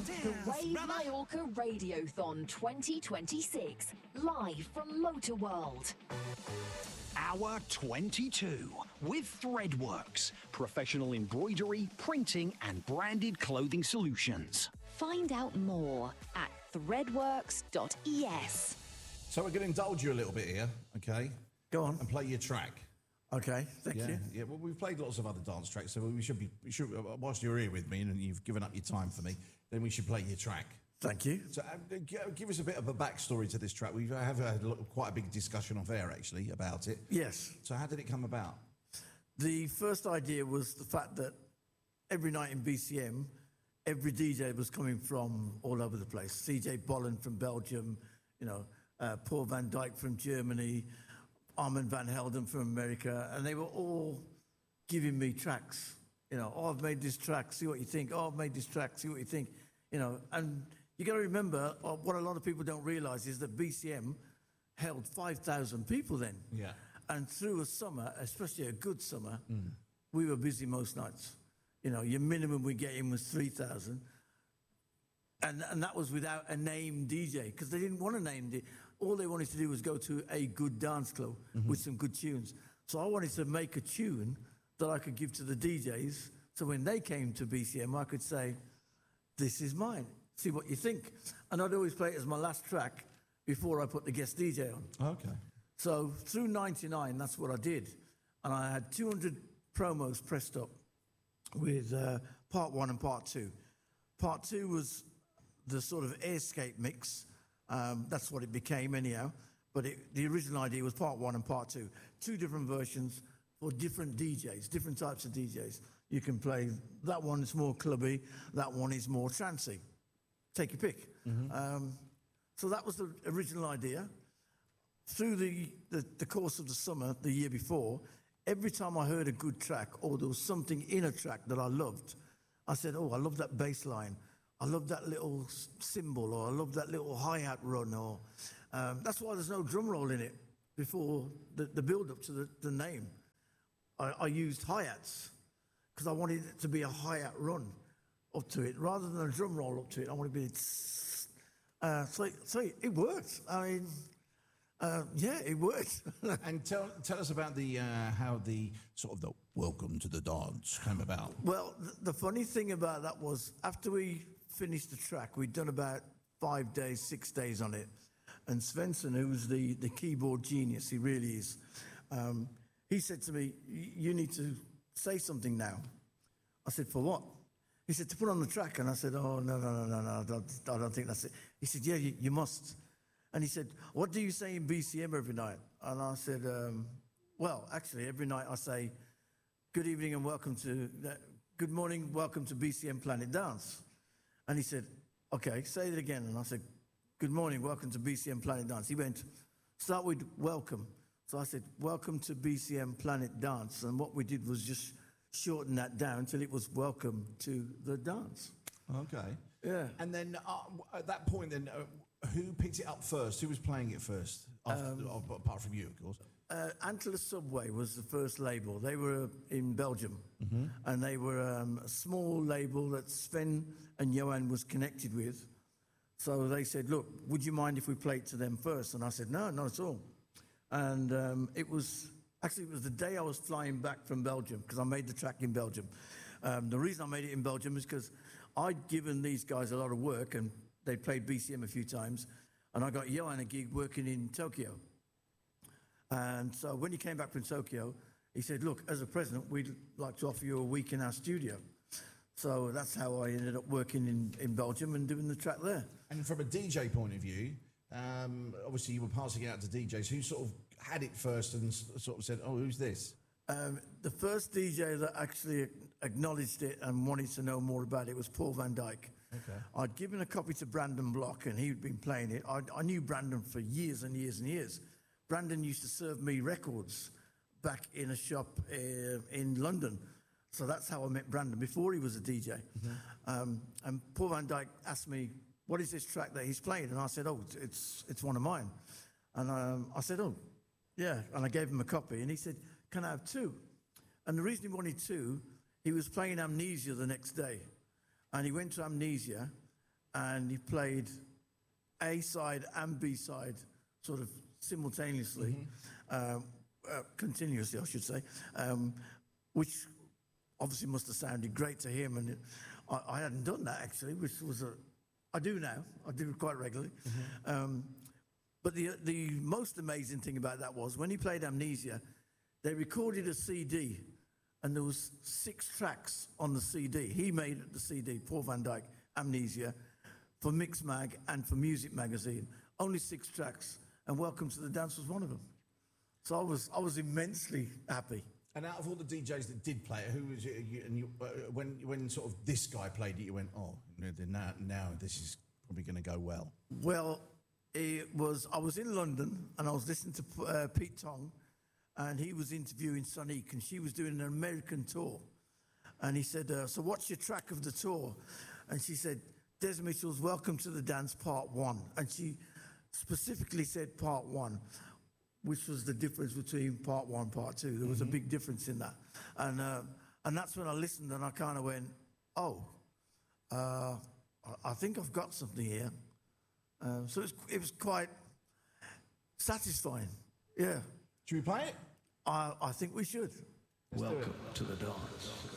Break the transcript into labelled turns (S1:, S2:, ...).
S1: The Wave Mallorca Radiothon 2026, live from Motor World.
S2: Hour 22 with Threadworks, professional embroidery, printing and branded clothing solutions.
S1: Find out more at threadworks.es.
S3: So we're going to indulge you a little bit here, okay?
S4: Go on.
S3: And play your track.
S4: Okay, thank you.
S3: Yeah, well, we've played lots of other dance tracks, so we should, whilst you're here with me and you've given up your time for me, then we should play your track.
S4: Thank you.
S3: So give us a bit of a backstory to this track. We have had quite a big discussion off air, actually, about it.
S4: Yes.
S3: So how did it come about?
S4: The first idea was the fact that every night in BCM, every DJ was coming from all over the place. CJ Bolland from Belgium, Paul van Dyk from Germany, Armand van Helden from America, and they were all giving me tracks. I've made this track, see what you think. Oh, I've made this track, see what you think. And you got to remember, what a lot of people don't realise is that BCM held 5,000 people then.
S3: Yeah.
S4: And through a summer, especially a good summer, we were busy most nights. Your minimum we get in was 3,000. And that was without a named DJ, because they didn't want a named DJ. All they wanted to do was go to a good dance club with some good tunes. So I wanted to make a tune that I could give to the DJs, so when they came to BCM, I could say, this is mine, see what you think. And I'd always play it as my last track before I put the guest DJ on.
S3: Okay.
S4: So through 99, that's what I did. And I had 200 promos pressed up with part 1 and part 2. Part 2 was the sort of Airscape mix. That's what it became anyhow. But the original idea was part 1 and part 2. 2 different versions for different DJs, different types of DJs. You can play, that one is more clubby, that one is more trancey. Take your pick. So that was the original idea. Through the course of the summer, the year before, every time I heard a good track or there was something in a track that I loved, I said, oh, I love that bass line. I love that little cymbal, or I love that little hi-hat run, or that's why there's no drum roll in it before the build-up to the name. I used hi-hats because I wanted it to be a hi-hat run up to it rather than a drum roll up to it. I wanted it to be so it worked. I mean, it worked.
S3: And tell us about how the sort of the welcome to the dance came about.
S4: Well, the funny thing about that was after we finished the track, we'd done about 5 days, 6 days on it. And Svensson, who was the keyboard genius, he really is, he said to me, you need to say something now. I said, for what? He said, to put on the track. And I said, oh, no, I don't think that's it. He said, yeah, you must. And he said, what do you say in BCM every night? And I said, well, actually, every night I say, good evening and good morning, welcome to BCM Planet Dance. And he said, okay, say it again. And I said, good morning, welcome to BCM Planet Dance. He went, start with welcome. So I said, welcome to BCM Planet Dance. And what we did was just shorten that down till it was welcome to the dance.
S3: Okay.
S4: Yeah.
S3: And then at that point, then who picked it up first? Who was playing it first? Apart from you, of course.
S4: Antler Subway was the first label. They were in Belgium. And they were a small label that Sven and Johan was connected with. So they said, look, would you mind if we played to them first? And I said, no, not at all. And it was the day I was flying back from Belgium, because I made the track in Belgium. The reason I made it in Belgium is because I'd given these guys a lot of work, and they played BCM a few times, and I got Johan a gig working in Tokyo. And so when he came back from Tokyo, he said, look, as a present, we'd like to offer you a week in our studio. So that's how I ended up working in Belgium and doing the track there.
S3: And from a DJ point of view, obviously you were passing it out to DJs. Who sort of had it first and sort of said, oh, who's this?
S4: The first DJ that actually acknowledged it and wanted to know more about it was Paul van Dyk.
S3: Okay.
S4: I'd given a copy to Brandon Block, and he'd been playing it. I knew Brandon for years and years and years. Brandon used to serve me records back in a shop in London. So that's how I met Brandon, before he was a DJ. And Paul van Dyk asked me, what is this track that he's playing? And I said, oh, it's one of mine. And I said, oh, yeah. And I gave him a copy, and he said, can I have 2? And the reason he wanted 2, he was playing Amnesia the next day. And he went to Amnesia, and he played A side and B side sort of simultaneously, continuously, I should say, which obviously must have sounded great to him. And I hadn't done that actually, which was I do now. I do it quite regularly. But the most amazing thing about that was when he played Amnesia, they recorded a CD, and there was 6 tracks on the CD. He made the CD, Paul van Dyk, Amnesia, for Mixmag and for Music Magazine. Only 6 tracks, and Welcome to the Dance was one of them. So I was immensely happy.
S3: And out of all the DJs that did play it, who was it? When sort of this guy played it, you went, oh, now this is probably going to go well.
S4: Well, I was in London and I was listening to Pete Tong, and he was interviewing Sonique, and she was doing an American tour. And he said, so what's your track of the tour? And she said, Des Mitchell's Welcome to the Dance Part 1. And she specifically said Part 1, which was the difference between Part 1 and Part 2. There was a big difference in that. And that's when I listened and I kind of went, oh, I think I've got something here. So it was quite satisfying, yeah.
S3: Should we play it?
S4: I think we should.
S5: Welcome to the dance.